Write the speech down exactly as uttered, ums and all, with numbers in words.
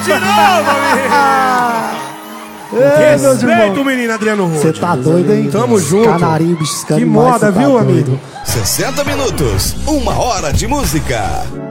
de novo, amigo. Respeito o menino Adriano Rude. Você tá doido, hein? Tamo junto. Canarinho, biscando Que demais, moda, cê tá viu, doido. amigo? sessenta minutos, uma hora de música.